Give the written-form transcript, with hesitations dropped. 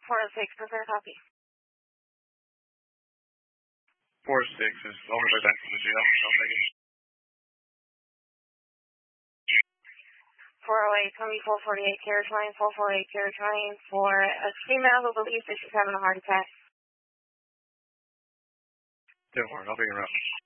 406, prepare copy. 406 is almost back to the jail. I'll take it. 408, coming 448, carriage line, 448, carriage line for a female who believes that she's having a heart attack. 10-4, I'll figure it out.